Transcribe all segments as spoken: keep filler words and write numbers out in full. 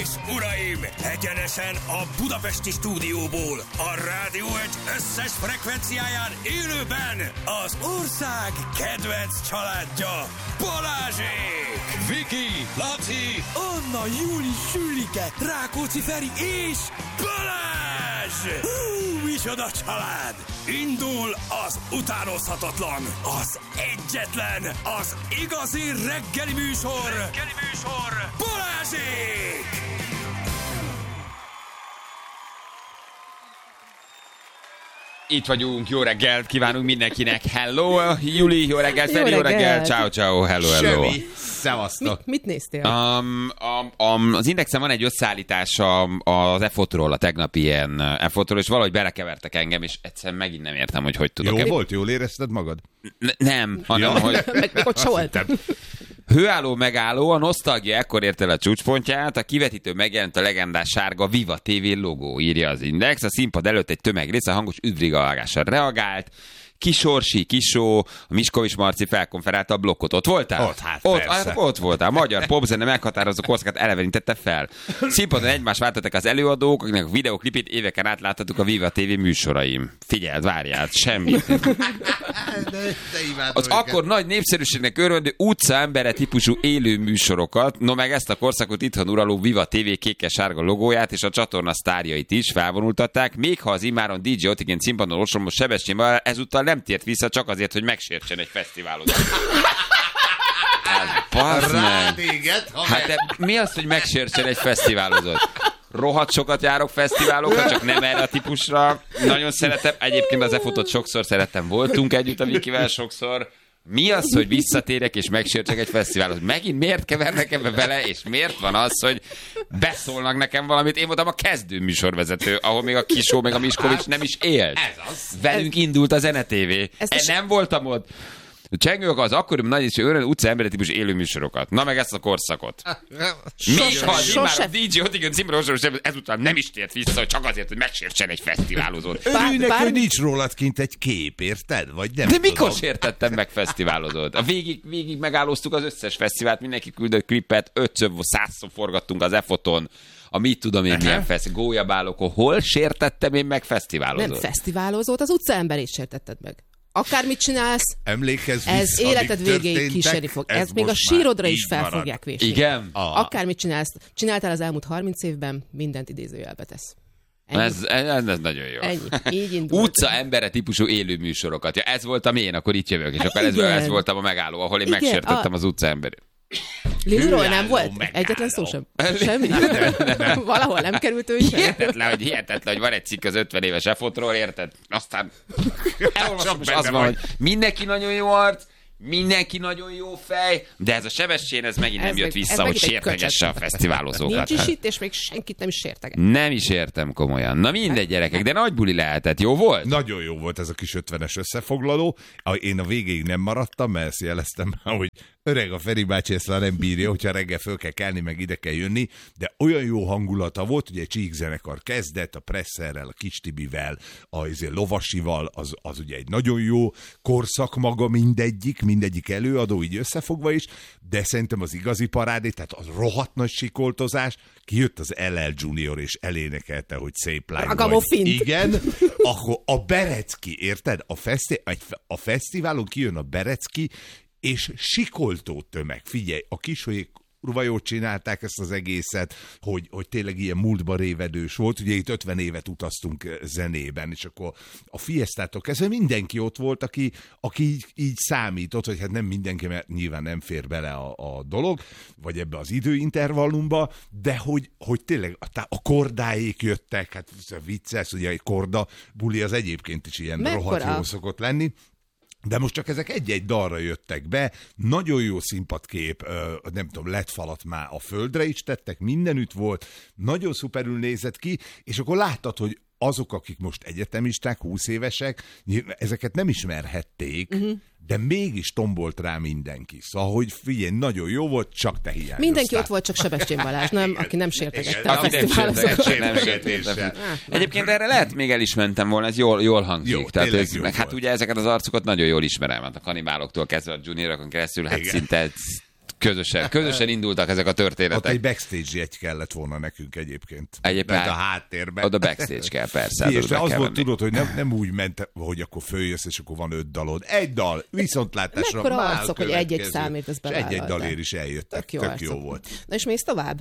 és uraim, egyenesen a budapesti stúdióból, a Rádió egy összes frekvenciáján élőben az ország kedvenc családja, Balázsék! Viki, Laci, Anna, Júli, Sülike, Rákóczi Feri és Balázs! Hú, micsoda család! Indul az utánozhatatlan, az egyetlen, az igazi reggeli műsor, reggeli műsor, Balázsék! Itt vagyunk, jó reggelt kívánunk mindenkinek. Hello, Juli, jó reggelt, Feri, jó reggelt, ciao, ciao, hello, hello. Semmi, szevasztok. Mit, mit néztél? Um, um, um, az Indexen van egy összeállítás az F otról, a tegnapi ilyen F otról, és valahogy belekevertek engem, és egyszerűen megint nem értem, hogy hogy tudok. Jó e- volt, jól érezted magad? N- nem, hanem, hogy... meg, meg ott se volt. Hőálló megálló, a nosztalgia ekkor ért el a csúcspontját, a kivetítő megjelent a legendás sárga Viva té vé logó, írja az Index, a színpad előtt egy tömegrész a hangos üdvrigalgással reagált, Kisorsi, Kisó, a Miskovics Marci felkonferálta a blokkot. Ott voltál? Ott, hát ott, persze. hát, ott voltál. Magyar popzene meghatározó korszakát elevenítette fel. Színpadon egymást váltottak az előadók, akinek a videoklipét éveken át láthattuk a Viva té vé műsoraim. Figyeld, várjál, semmit. De, de Az akkor nagy népszerűségnek örvendő utcaembere típusú élő műsorokat, no meg ezt a korszakot itthon uraló Viva té vé kékes-sárga logóját és a csatorna sztárjait is felvonultatták, még ha az immáron dé dzsé Otigén színpadon ostromos Sebestyén Balázs ezúttal nem tért vissza, csak azért, hogy megsértsen egy fesztiválot. Hát, rád éget, ha hát de mi az, hogy megsértsen egy fesztiválozót? Rohadt sokat járok fesztiválokra, csak nem erre a típusra. Nagyon szeretem. Egyébként az e-fotót sokszor szerettem. Voltunk együtt a Vikivel sokszor. Mi az, hogy visszatérek és megsértsek egy fesztiválot? Megint miért kevernek ebbe bele, és miért van az, hogy beszólnak nekem valamit? Én voltam a kezdő műsorvezető, ahol még a Kisó, meg a Miskovics nem is élt. Ez az. Velünk indult a Zene té vé. Ezt E, is- nem voltam ott. Csengők az akkori nagy és öröm utca emberi típus élőműsorokat. Na meg ezt a korszakot. Mi ha az sose- immár a dé dzsé Otigén színpadon ezután nem is tért vissza, hogy csak azért, hogy megsértsen egy fesztiválozót. Örülnek, bár- hogy nincs rólad kint egy kép, érted? Vagy nem De mikor tudom. sértettem meg fesztiválozót? A végig, végig megállóztuk az összes fesztivált, mindenki küldött klipet, ötször, százszor forgattunk az e-foton, a mit tudom én milyen fesz, gólyabálokon. Hol sértettem én meg fesztiválozót? Nem fesztiválozót, az utcaemberét sértetted meg. Akármit csinálsz, Emlékezz ez vissza, életed amik végéig történtek, kísérni fog. Ez, még a most már sírodra így is fel marad. fogják vésni. Igen? A- Akármit csinálsz, csináltál az elmúlt harminc évben, mindent idézőjelbe tesz. Ennyi. Ez, ez, ez nagyon jó. Ennyi. Így indult. Utca embere típusú élő műsorokat. Ja, ez voltam én, akkor itt jövök. És Hát akkor ez, igen. ez voltam a megálló, ahol én Igen, megsértettem a- az utca emberét. Liliról nem Hőálló volt? megálló. Egyetlen szó sem? Semmi? Valahol nem került ő sem? Hihetetlen, hogy hihetetlen, hogy van egy cikk az ötven éves e-fotról, érted? Aztán elolvasom, és az benne van, vagy. hogy mindenki nagyon jó arc, mindenki nagyon jó fej, de ez a Sebestyén, ez megint Ez nem jött meg- ez vissza, hogy megint egy sértegesse a fesztiválozókat. Nincs is itt, és még senkit nem is sérteget. Nem is értem komolyan. Na mindegy, gyerekek, de nagy buli lehetett. Jó volt? Nagyon jó volt ez a kis ötvenes összefoglaló. A- Én a végéig nem maradtam, mert ezt jeleztem már, hogy öreg a Feri bácsi ezt már nem bírja, hogyha reggel föl kell kelni, meg ide kell jönni, de olyan jó hangulata volt, hogy egy Csík zenekar kezdett, a Presszerrel, a Kis Tibivel, a izé Lovasival, az, az ugye egy nagyon jó korszak maga mindegyik, mindegyik előadó így összefogva is, de szerintem az igazi parádé, tehát az rohadt nagy sikoltozás, kijött az el el Junior és elénekelte, hogy szép lány vagy. Ragamuffint. Igen, akkor a Berecki, érted? A, feszti- a fesztiválon kijön a Berecki, és sikoltó tömeg. Figyelj, a Kisolyék kurva jót csinálták ezt az egészet, hogy, hogy tényleg ilyen múltba révedős volt. Ugye itt ötven évet utaztunk zenében, és akkor a Fiestától kezdve mindenki ott volt, aki, aki így, így számított, hogy hát nem mindenki, mert nyilván nem fér bele a, a dolog, vagy ebbe az időintervallumba, de hogy, hogy tényleg a, a kordáék jöttek, hát vicces, ugye egy korda buli az egyébként is ilyen Mekkora? rohadt jó szokott lenni. De most csak ezek egy-egy dalra jöttek be, nagyon jó színpadkép, nem tudom, lett falat már a földre is tettek, mindenütt volt, nagyon szuperül nézett ki, és akkor láttad, hogy azok, akik most egyetemisták, húsz évesek, ezeket nem ismerhették, uh-huh. de mégis tombolt rá mindenki. Szóval, hogy figyelj, nagyon jó volt, csak te hiányoztál. Mindenki ott volt, csak Sebestyén Balázs, nem? Aki nem sértegette a Aki nem fesztiválozókat. sértegette, nem sértegette. Egyébként erre lehet még el is mentem volna, ez jól, jól hangzik. Jó, Tehát tényleg ez, jó meg hát volt. ugye ezeket az arcokat nagyon jól ismerem, hát a kanibáloktól kezdve a juniorokon keresztül, hát Igen. szinte Közösen, közösen indultak ezek a Ott történetek. egy backstage jegy kellett volna nekünk egyébként. Egyébként Mert a háttérben. Oda backstage kell, persze. És oda az kell volt, menni. tudod, hogy nem, nem úgy ment, hogy akkor följössz, és akkor van öt dalod. Egy dal, viszontlátásra Mekkora már arcok, hogy következő. egy-egy számért ezt És egy-egy bevállalták. dalért is eljöttek. Tök jó, Tök arcok. jó volt. Na és mész tovább?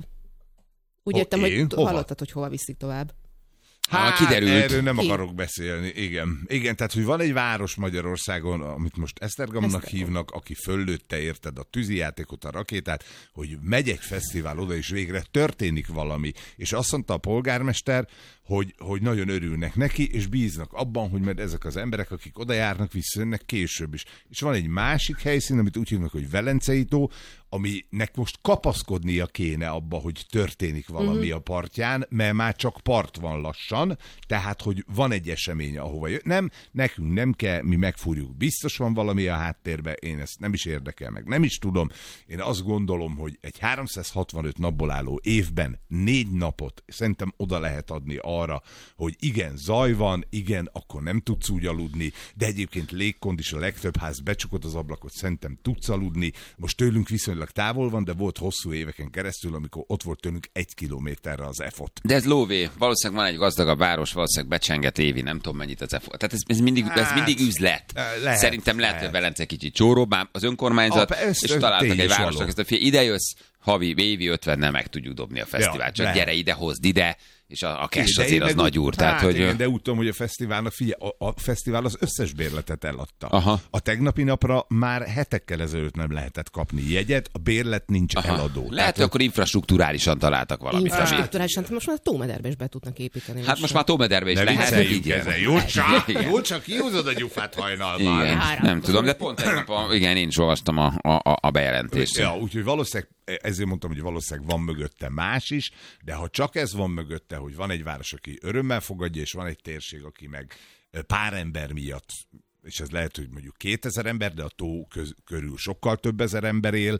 Úgy Ho- értem, én? hogy Hova? hallottad, hogy hova viszik tovább. Hát, kiderült. Erről nem Ki? akarok beszélni, igen. Igen, tehát, hogy van egy város Magyarországon, amit most Esztergomnak Esztergom. hívnak, aki föllőtte, érted, a tűzijátékot, a rakétát, hogy megy egy fesztivál oda, és végre történik valami. És azt mondta a polgármester, hogy, hogy nagyon örülnek neki, és bíznak abban, hogy majd ezek az emberek, akik oda járnak, visszajönnek később is. És van egy másik helyszín, amit úgy hívnak, hogy Velencei tó, aminek most kapaszkodnia kéne abba, hogy történik valami uh-huh. a partján, mert már csak part van lassan, tehát, hogy van egy esemény, ahova jön. Nem, nekünk nem kell, mi megfúrjuk. Biztos van valami a háttérben, én ezt nem is érdekel meg. Nem is tudom. Én azt gondolom, hogy egy háromszázhatvanöt napból álló évben négy napot szerintem oda lehet adni arra, hogy igen, zaj van, igen, akkor nem tudsz úgy aludni, de egyébként légkond is, a legtöbb ház becsukod az ablakot, szerintem tudsz aludni. Most tőlünk viszonylag távol van, de volt hosszú éveken keresztül, amikor ott volt tőlünk egy kilométerre az efot. De ez lóvé. Valószínűleg van egy gazdagabb város, valószínűleg becsenget évi, nem tudom mennyit az effort. Tehát ez, ez, mindig, ez Hát, mindig üzlet. lehet, Szerintem lehet, lehet. hogy Velence kicsit csóróbb, már az önkormányzat, Ah, ezt- és ez találtak tény egy is városnak, való. ezt a fél, ide jössz, havi, évi ötvennel meg tudjuk dobni a fesztivált. Ja, Csak lehet. gyere ide, hozd ide, és a, a cash De én azért az meg nagy úgy- úr. Tehát, hát hogy igen, de úgy tudom, hogy a fesztiválnak, figyelj, a, a fesztivál az összes bérletet eladta. Aha. A tegnapi napra már hetekkel ezelőtt nem lehetett kapni jegyet, a bérlet nincs aha, eladó. lehet, hogy akkor infrastruktúrálisan találtak valamit. ami- Infrastruktúrálisan, most már a Tómederbe is be tudnak építeni. Hát most már Tómederbe is Ne lehet. vicceljünk így ezzel, ez. jó csak, Igen. jó csak kihúzod a gyufát hajnalban. Igen, Áram. nem tudom, de pont tegnap, a, igen, én is olvastam a, a, a bejelentést. Ja, úgyhogy valószínűleg, ezért mondtam, hogy valószínűleg van mögötte más is, de ha csak ez van mögötte, hogy van egy város, aki örömmel fogadja, és van egy térség, aki meg pár ember miatt, és ez lehet, hogy mondjuk kétezer ember, de a tó köz, körül sokkal több ezer ember él.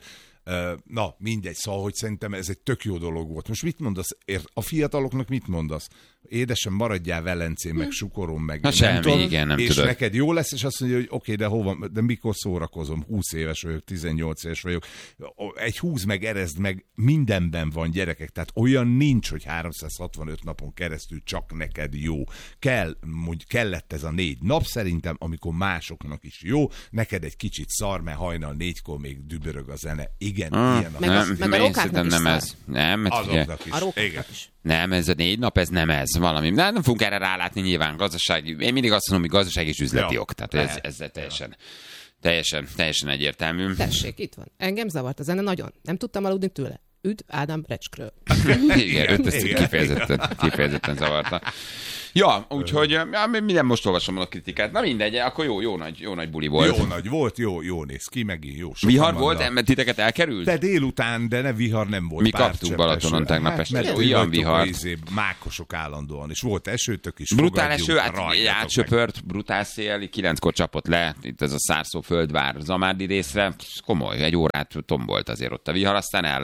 Na, mindegy, szóval, hogy szerintem ez egy tök jó dolog volt. Most mit mondasz? A fiataloknak mit mondasz? Édesem, maradjál Velencén, meg Sukoron, meg Na nem semmi, tudom, igen, nem és tudod. neked jó lesz, és azt mondja, hogy oké, de hova, de mikor szórakozom? húsz éves vagyok, tizennyolc éves vagyok. Egy húz meg, erezd meg, mindenben van, gyerekek. Tehát olyan nincs, hogy háromszázhatvanöt napon keresztül csak neked jó. Kell, mondj, kellett ez a négy nap szerintem, amikor másoknak is jó. Neked egy kicsit szar, mert hajnal négykor még dübörög a zene. Igen, Ah, ilyen a Meg a- nem, meg a én rokáknak szerintem is nem szar. ez. Nem, mert ugye, azoknak is. A Igen. rókáknak is. nem, ez a négy nap, ez nem ez, valami. Nem, nem fogunk erre rálátni nyilván gazdasági. Én mindig azt mondom, hogy gazdasági és üzleti Ja, ok. Tehát ez, lehet. ez teljesen, teljesen, teljesen egyértelmű. Tessék, itt van. Engem zavart a zene nagyon. Nem tudtam aludni tőle. Üdv Ádám Recskről. Igen, őt ezt igen. kifejezetten, kifejezetten zavarta. Ja, úgyhogy ja, minden most olvasom a kritikát. Na mindegy, akkor jó, jó nagy, jó nagy buli volt. Jó nagy volt, jó, jó néz ki, megint jó. Sokan Vihar vannak. volt, mert titeket elkerült? De délután, de ne vihar nem volt. Mi pár kaptuk csepp Balatonon eső. tegnap este. mert Jó, ti ilyen vagytok vihart. a izé, mákosok állandóan, és volt esőtök is. Brutál fogadjunk, eső, át, rajtatok meg. átsöpört, brutál szél, kilenckor csapott le, itt ez a Szárszó Földvár Zamárdi részre, komoly, egy órát tombolt azért ott a vihar, aztán el,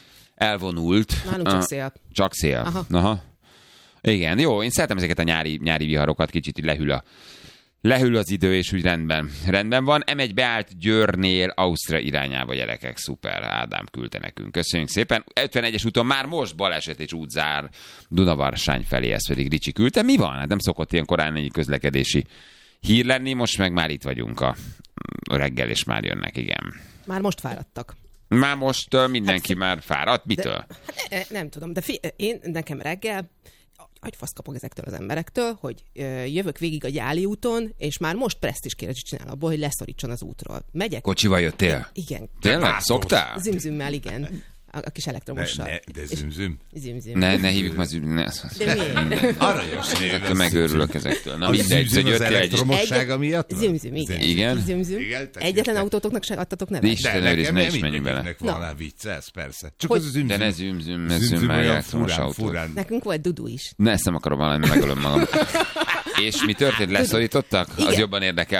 elvonult. Nálunk csak Ah, szél. Csak szél. Aha. Aha. Igen, jó, én szeretem ezeket a nyári, nyári viharokat, kicsit így lehűl a Lehűl az idő, és úgy rendben. Rendben van. em egy beállt Győrnél Ausztria irányába, gyerekek. Szuper, Ádám küldte nekünk. Köszönjük szépen. ötvenegyes úton már most baleset és útzár Dunavarsány felé, ezt pedig Ricsi küldte. Mi van? Hát nem szokott ilyen korán egy közlekedési hír lenni, most meg már itt vagyunk a reggel, és már jönnek, igen. Már most fáradtak. Már most uh, mindenki hát, már fáradt? Mitől? Hát, e, nem tudom, de fi, én nekem reggel agyfasz kapok ezektől az emberektől, hogy ö, jövök végig a Gyáli úton, és már most presztízskérdést csinál abból, hogy leszorítson az útról. Megyek. Kocsival jöttél? Igen. Tényleg? Szoktál? Zümzümmel, igen. A, a kis Ne, elektromossal. ne, de zümzüm. Zümzüm. Ne, ne hívjuk már züm... Ne. De miért? Aranyos név. Ezektől megőrülök ezektől. Na A mindegy, zümzüm hogy az jöttél egy... elektromossága miatt? van? Zümzüm, igen. Igen? Zümzüm. Igen, tehát Egyetlen jöttek. autótoknak se adtatok nevet? Is. De Isten őriz, nekem ne nem is menjünk bele. mindegyiknek van rá vicc, ez persze. Csak Hogy- az a zümzüm. De ne zümzüm, ne Zümzüm zümmel olyan elektromos furán, autót. furán. Nekünk volt Dudu is. Ne, ezt nem akarom valami, megölöm magam. És mi történt? Leszorítottak? Az Igen. jobban érdekel.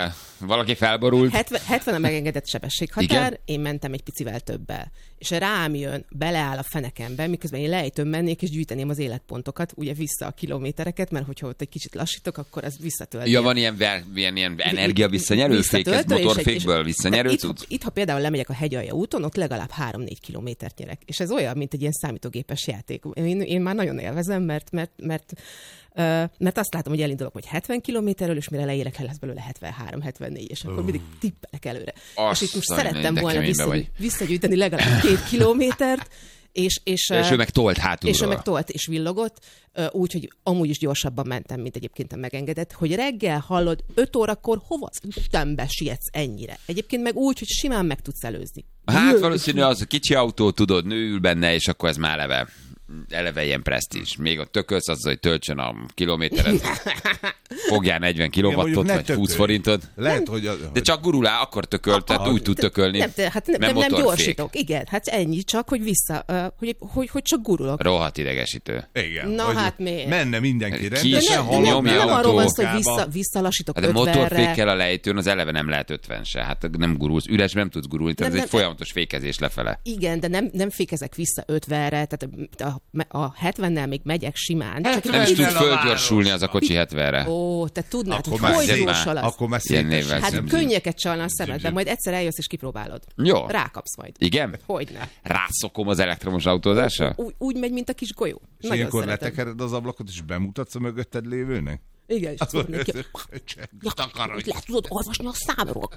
Valaki felborult. hetven, hetven a megengedett sebességhatár, igen? Én mentem egy picivel többel. És rám jön, beleáll a fenekembe, miközben én lejtőn mennék, és gyűjteném az életpontokat, ugye vissza a kilométereket, mert hogyha ott egy kicsit lassítok, akkor az visszatölt. Ja, van ilyen, ver, ilyen, ilyen energia visszanyerő fék, ez motorfékből visszanyerő itt, cucc? itt, ha például lemegyek a hegyalja úton, ott legalább három-négy kilométert nyerek. És ez olyan, mint egy ilyen számítógépes játék. Én, én már nagyon élvezem, mert, mert, mert mert azt látom, hogy elindulok, hogy hetven kilométerről, és mire leérek, le lesz belőle hetvenhárom hetvennégy, és akkor mindig tippelek előre. Azt és itt most sajnán, szerettem volna vissza, vagy. visszagyűjteni legalább két kilométert, és, és, és ő meg tolt hátulról. És ő meg tolt és villogott, úgy, hogy amúgy is gyorsabban mentem, mint egyébként a megengedett, hogy reggel hallod, öt órakor hova Istenbe sietsz ennyire. Egyébként meg úgy, hogy simán meg tudsz előzni. Hát valószínű az a kicsi autó, tudod, nő ül benne, és akkor ez már eleve. eleve ilyen presztízs. Még ott tökölsz azzal, hogy töltsön a kilométeret. Fogjál negyven kilowattot, vagy húsz forintot. Lehet, hogy a, de csak gurulál, akkor tököl, tehát úgy tud tökölni. Nem, de, hát nem, nem, nem gyorsítok. Igen, hát ennyi csak, hogy vissza, uh, hogy, hogy, hogy csak gurulok. Rohadt idegesítő. Igen. Na hát miért? Menne mindenki rendesen, Kis, nem, nem, nem, nem arról van szó, hogy vissza, visszalassítok hát ötvenre. A motorfékkel a lejtőn az eleve nem lehet ötven se. Hát nem gurulsz, üres nem tudsz gurulni, tehát nem, ez egy nem, folyamatos fékezés lefele. Igen, de nem, nem fékezek vissza ötvenre, tehát a, a hetvennel még megyek simán. Csak nem is tud földgyorsulni az a kocsi hetvenre. Ó, te tudnád, akkor hogy hogy szép, gyorsul az. Akkor már névvel Hát szemzünk. könnyeket csalna a szemedben, majd egyszer eljössz és kipróbálod. Jó. Rákapsz majd. Igen? Hogyne. Rászokom az elektromos autózásra? Úgy, úgy megy, mint a kis golyó. És Nagyon ilyenkor szeretem. letekered az ablakot, és bemutatsz a mögötted lévőnek? Igen, és tudod neki, Takarodj! le tudod olvasni a számról.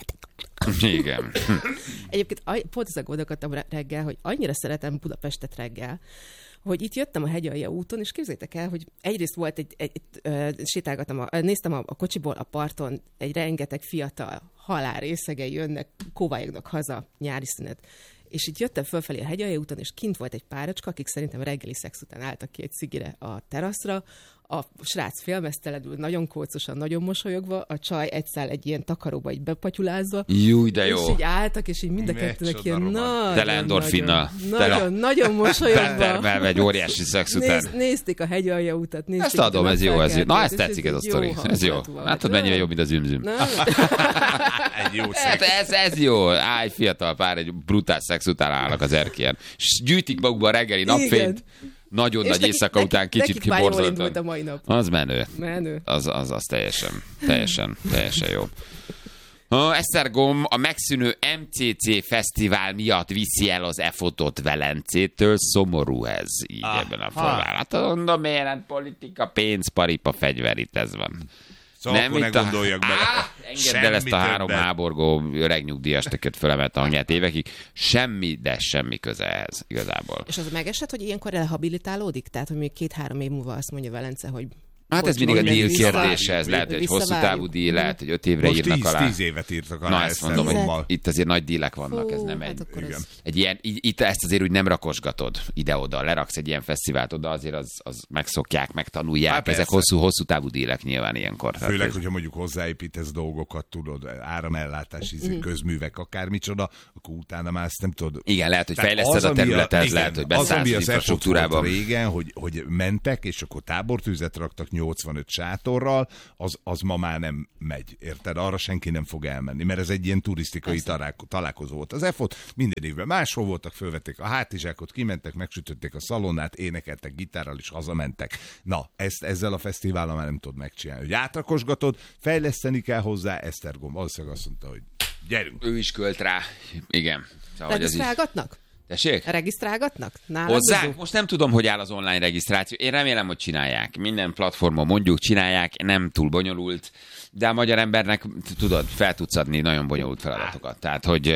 Igen. Egyébként pont ezzel gondolkodtam reggel, hogy annyira szeretem Budapestet reggel, hogy itt jöttem a hegyalja úton, és képzeljétek el, hogy egyrészt volt egy, egy, egy uh, sétálgattam, a, néztem a, a kocsiból a parton, egy rengeteg fiatal halál részegei jönnek, kóvályognak haza nyári szünet. És itt jöttem fölfelé a hegyalja úton, és kint volt egy párocska, akik szerintem reggeli szex után álltak ki egy cigire a teraszra. A srác félmeztelenül, nagyon kócosan, nagyon mosolyogva, a csaj egyszál egy ilyen takaróba így bepatyulázva. Júj, de jó. És így álltak, és így mind a kettőnek ilyen nagyon, tele endorfinnal. nagyon, nagyon, nagyon mosolyogva. Termelve egy óriási szex után. Néz, nézték a hegyalja utat. Ezt adom, ez jó, ez jó. Na, ezt tetszik ez a sztori. Ez jó. Látod, mennyire jobb, mint az zümzüm. Egy jó Hát ez, ez jó. Állj, fiatal pár, egy brutál szex után állnak az erkélyen. És gyűjtik magukba a reggeli napfényt. Nagyon és nagy neki, éjszaka neki, után kicsit kiborzoltan. a mai nap. Az menő. Menő. Az, az, az teljesen, teljesen, teljesen jó. Uh, Esztergom a megszűnő em cé cé fesztivál miatt viszi el az e-fotót Velencétől, szomorú ez így ah, ebben a formában. Hát mondom, miért politika, pénz, paripa, fegyver, itt ez van. Szóval nem, akkor ne gondoljak a... bele. Á, engedd el ezt a három többet. Háborgó öreg nyugdíjas, tököt fölemelte a hangját évekig. Semmi, de semmi köze ehhez igazából. És az megesett, hogy ilyenkor rehabilitálódik? Tehát, hogy még két-három év múlva azt mondja Velence, hogy hát ez mindig a díl kérdése, ez lehet, hogy hosszú távú díl, lehet, hogy öt évre most írnak tíz, alá. tíz évet írtak alá. Na, ezt mondom, hogy itt azért nagy dílek vannak, ez nem egy, hát ez... egy ilyen, itt ezt azért úgy nem rakosgatod ide-oda, leraksz egy ilyen fesztivált oda, azért az, az megszokják, megtanulják, hát ezek hosszú, hosszú távú dílek nyilván ilyenkor. Főleg, hogyha mondjuk hozzáépítesz dolgokat, tudod, áramellátás, mm. közművek, akármicsoda, akkor utána már ezt nem tudod. Igen, lehet, hogy fejleszted a területet, ez lehet, hogy beszállsz az infrastruktúrába. Régen, hogy, hogy mentek, és akkor tábortűzet raktak nyolcvanöt sátorral, az, az ma már nem megy, érted? Arra senki nem fog elmenni, mert ez egy ilyen turisztikai találko- találkozó volt. Az e fot minden évben máshol voltak, fölvették a hátizsákot, kimentek, megsütötték a szalonnát, énekeltek gitárral, és hazamentek. Na, ezt ezzel a fesztivállal már nem tudod megcsinálni. Hogy átrakosgatod, fejleszteni kell hozzá, Esztergom valószínűleg azt mondta, hogy gyerünk. Ő is költ rá. Igen. Szóval regisztrálgatnak? Tessék? Regisztrálgatnak? Nálad Hozzá? Most nem tudom, hogy áll az online regisztráció. Én remélem, hogy csinálják. Minden platformon mondjuk csinálják, nem túl bonyolult, de a magyar embernek, tudod, fel tudsz adni nagyon bonyolult feladatokat. Tehát, hogy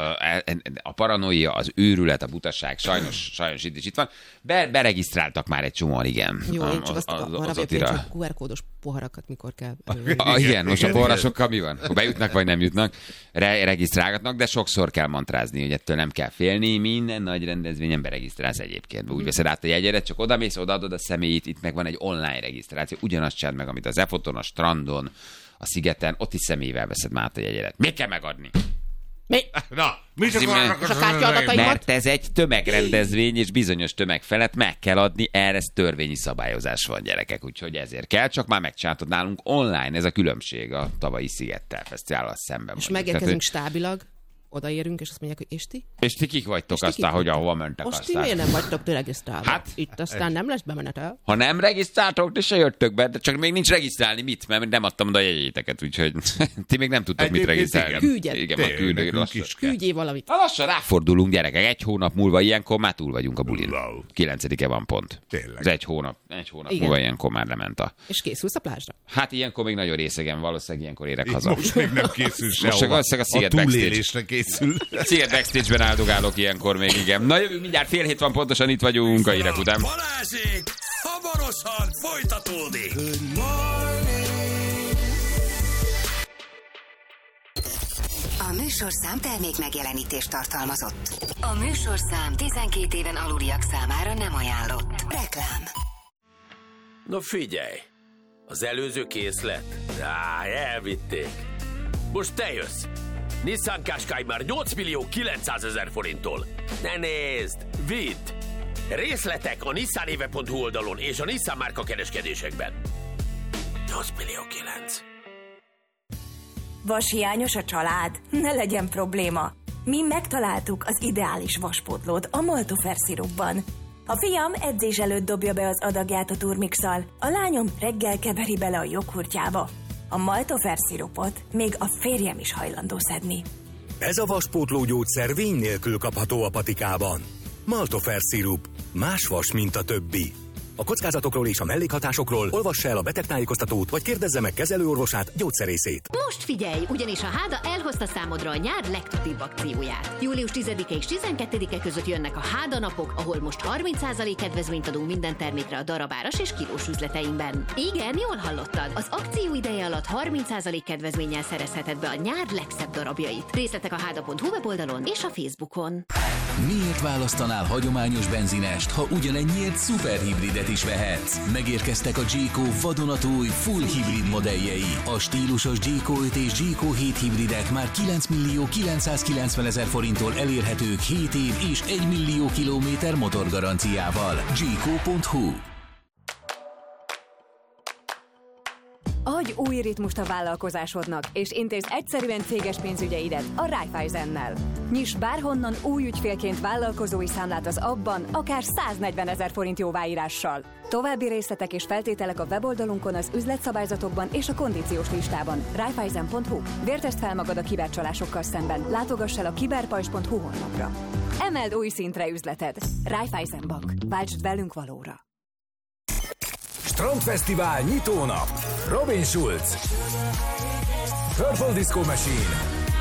a paranoia, az őrület, a butaság, sajnos, sajnos itt is itt van. Be, beregisztráltak már egy csomóan, igen. Jó, a, én csak azt az, az, az, az az a kú er kódos poharakat mikor kell a, igen, most a pohaраsokkal mi van? Ha bejutnak, vagy nem jutnak, re- regisztrálgatnak, de sokszor kell mantrázni, hogy ettől nem kell félni. Minden nagy rendezvényen beregisztrálsz egyébként. Úgy veszed át a jegyedet, csak odamész, odaadod a személyit, itt meg van egy online regisztráció. Ugyanazt csináld meg, amit az e-foton, a strandon, a szigeten, ott is személyvel veszed már át a jegyedet. Miért kell megadni? Mi? Na, mit akarnak És a kártyaadataim? Mert ez egy tömegrendezvény, és bizonyos tömeg felett meg kell adni, erre törvényi szabályozás van, gyerekek, úgyhogy ezért kell, csak már megcsináltad nálunk online, ez a különbség a tavalyi Szigettel Fesztivállal szemben. És mondjuk. megérkezünk Tehát, stábilag, odaérünk, és azt mondják, hogy és ti? és ti kik vagytok És ti aztán, kik hogy vagytok? ahova mentek Most ti aztán? miért nem vagytok ti regisztrálva? Hát, itt aztán nem lesz bemenetel. Ha nem regisztráltok, ti se jöttök be, de csak még nincs regisztrálni mit, mert nem adtam oda a jegyéteket, úgyhogy ti még nem tudtok mit Egyébként regisztrálni. igen. Küldjen. Igen, Tényleg, már küldök, nekünk lassan. is kell. Küldjél valamit. Ha lassan ráfordulunk, gyerekek, egy hónap múlva ilyenkor már túl vagyunk a bulin. Wow. kilencedike van pont. Tényleg. Ez egy hónap, egy hónap Igen. múlva ilyenkor már lement a... És készülsz a plázsra. Hát ilyenkor még nagyon részegen, valószínűleg ilyenkor érek Így haza. most még nem készül Most sehova. csak valószínűleg a Sziget a backstage. túlélésre készül. Sziget backstage-ben áldogálok ilyenkor még, igen. Na jövünk mindjárt fél hét van, pontosan itt vagyunk a hírek után. Balázsék hamarosan folytatódik. A műsorszám termék megjelenítést tartalmazott. A műsorszám tizenkét éven aluliak számára nem ajánlott. Reklám. Na figyelj, az előző készlet? Á, elvitték. Most te jössz. Nissan Qashqai már nyolc millió kilencszázezer forinttól. Ne nézd, vidd! Részletek a nissanéve pont hu oldalon és a Nissan márka kereskedésekben. nyolc millió kilenc. Vashiányos a család? Ne legyen probléma. Mi megtaláltuk az ideális vaspótlót a Maltofer szirupban. A fiam edzés előtt dobja be az adagját a turmixal, a lányom reggel keveri bele a joghurtjába. A Maltofer szirupot még a férjem is hajlandó szedni. Ez a vaspótló gyógyszer vény nélkül kapható a patikában. Maltofer szirup. Más vas, mint a többi. A kockázatokról és a mellékhatásokról olvassa el a betegtájékoztatót, vagy kérdezze meg kezelőorvosát, gyógyszerészét. Most figyelj, ugyanis a Háda elhozta számodra a nyár legtutibb akcióját. július tizedike és tizenkettedike között jönnek a Háda napok, ahol most harminc százalék kedvezményt adunk minden termékre a darabáras és kilós üzleteimben. Igen, jól hallottad, az akció ideje alatt harminc százalék kedvezménnyel szerezheted be a nyár legszebb darabjait. Részletek a háda pont hu weboldalon és a Facebookon. Miért választanál hagyományos benzinest, ha ugyanennyiért szuperhibridet is vehetsz? Megérkeztek a Jayco vadonatúj full hibrid modelljei. A stílusos Jayco öt és Jayco hét hibridek már kilenc millió kilencszázkilencven ezer forinttól elérhetők hét év és egy millió kilométer motorgaranciával. Jayco pont hu. Adj új ritmust a vállalkozásodnak, és intézd egyszerűen céges pénzügyeidet a Raiffeisennel. Nyiss bárhonnan új ügyfélként vállalkozói számlát az abban, akár száznegyven ezer forint jóváírással. További részletek és feltételek a weboldalunkon, az üzletszabályzatokban és a kondíciós listában. Raiffeisen pont hu. Vértesd fel magad a kibercsalásokkal szemben. Látogass el a kiberpajzs pont hu honlapra. Emeld új szintre üzleted. Raiffeisen Bank. Váltsd velünk valóra. Strandfesztivál nyitónap. Robin Schulz, Purple Disco Machine,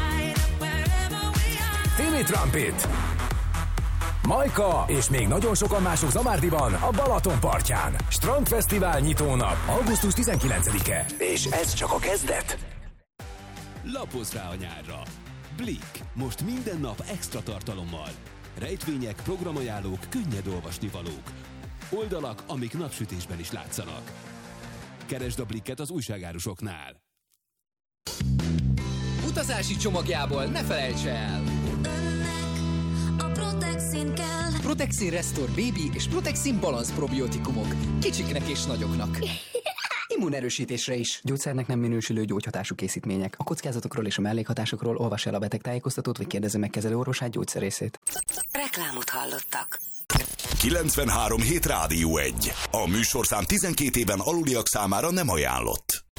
Timmy Trumpet, Majka és még nagyon sokan mások Zamárdiban, a Balaton partján. Strandfesztivál nyitónap. augusztus tizenkilencedike. És ez csak a kezdet. Lapozz rá a nyárra. Blick. Most minden nap extra tartalommal. Rejtvények, programajánlók, könnyed olvasnivalók. Oldalak, amik napsütésben is látszanak. Keresd a Blicket az újságárusoknál. Utazási csomagjából ne felejts el! A Protexin kell. Protexin Restore Baby és Protexin Balance probiotikumok. Kicsiknek és nagyoknak. Immunerősítésre is. Gyógyszernek nem minősülő gyógyhatású készítmények. A kockázatokról és a mellékhatásokról olvass el a betegtájékoztatót, vagy kérdezze meg kezelőorvosát, gyógyszerészét. Reklámot hallottak. kilencvenhárom hét Rádió egy. A műsorszám tizenkét éven aluliak számára nem ajánlott.